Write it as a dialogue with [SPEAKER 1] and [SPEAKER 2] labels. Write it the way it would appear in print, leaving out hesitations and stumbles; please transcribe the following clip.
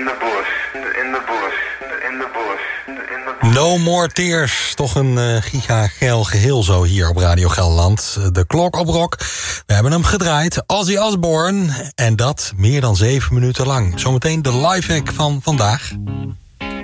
[SPEAKER 1] the bush, in the bush, in the bush, in the bush.
[SPEAKER 2] No More Tears, toch een giga-geil geheel zo hier op Radio Gelderland. De klok op rock, we hebben hem gedraaid, Ozzy Osbourne. En dat meer dan 7 minuten lang. Zometeen de live hack van vandaag.